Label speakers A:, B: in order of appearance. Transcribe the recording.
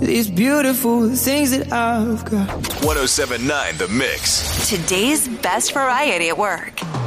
A: these beautiful things that I've got.
B: 107.9 The Mix.
C: Today's best variety at work.